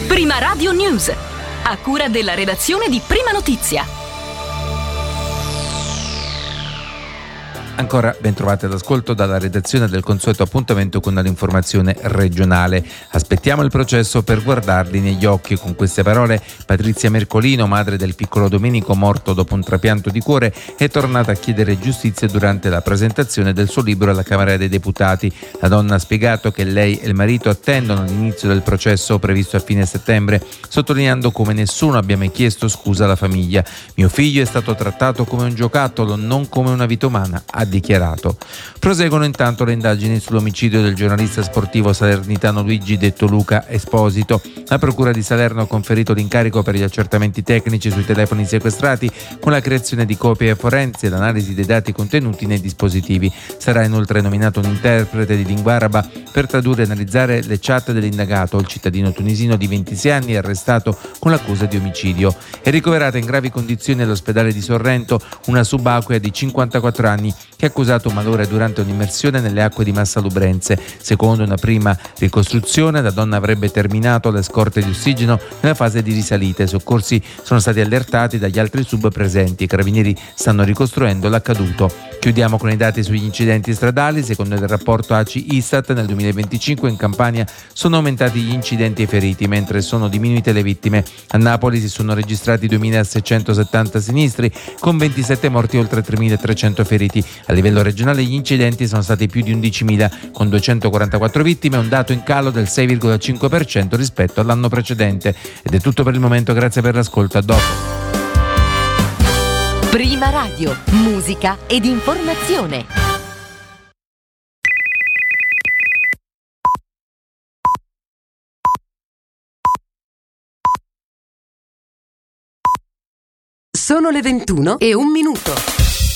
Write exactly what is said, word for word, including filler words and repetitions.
Prima Radio News, a cura della redazione di Prima Notizia. Ancora ben trovate all'ascolto dalla redazione del consueto appuntamento con l'informazione regionale. Aspettiamo il processo per guardarli negli occhi. Con queste parole Patrizia Mercolino, madre del piccolo Domenico morto dopo un trapianto di cuore, è tornata a chiedere giustizia durante la presentazione del suo libro alla Camera dei Deputati. La donna ha spiegato che lei e il marito attendono l'inizio del processo previsto a fine settembre, sottolineando come nessuno abbia mai chiesto scusa alla famiglia. Mio figlio è stato trattato come un giocattolo, non come una vita umana, ha dichiarato. Proseguono intanto le indagini sull'omicidio del giornalista sportivo salernitano Luigi detto Luca Esposito. La procura di Salerno ha conferito l'incarico per gli accertamenti tecnici sui telefoni sequestrati con la creazione di copie forensi e l'analisi dei dati contenuti nei dispositivi. Sarà inoltre nominato un interprete di lingua araba per tradurre e analizzare le chat dell'indagato, il cittadino tunisino di ventisei anni arrestato con l'accusa di omicidio. È ricoverata in gravi condizioni all'ospedale di Sorrento una subacquea di cinquantaquattro anni che ha accusato un malore durante un'immersione nelle acque di Massalubrense. Secondo una prima ricostruzione, la donna avrebbe terminato le scorte di ossigeno nella fase di risalita. I soccorsi sono stati allertati dagli altri sub presenti. I carabinieri stanno ricostruendo l'accaduto. Chiudiamo con i dati sugli incidenti stradali. Secondo il rapporto A C I Istat, nel duemilaventicinque in Campania sono aumentati gli incidenti e i feriti, mentre sono diminuite le vittime. A Napoli si sono registrati duemilaseicentosettanta sinistri, con ventisette morti e oltre tremilatrecento feriti. A livello regionale gli incidenti sono stati più di undicimila, con duecentoquarantaquattro vittime, un dato in calo del sei virgola cinque per cento rispetto all'anno precedente. Ed è tutto per il momento, grazie per l'ascolto, a dopo. Prima Radio, musica ed informazione. Sono le ventuno e un minuto.